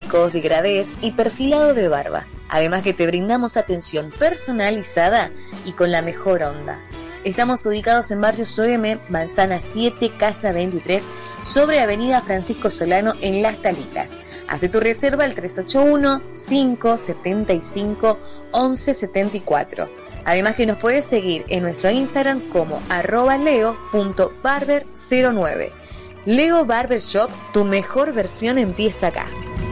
picos, degradés y perfilado de barba. Además que te brindamos atención personalizada y con la mejor onda. Estamos ubicados en Barrio Soeme, Manzana 7, Casa 23, sobre Avenida Francisco Solano en Las Talitas. Hace tu reserva al 381-575-1174. Además que nos puedes seguir en nuestro Instagram como @leo.barber09. Leo Barber Shop, tu mejor versión empieza acá.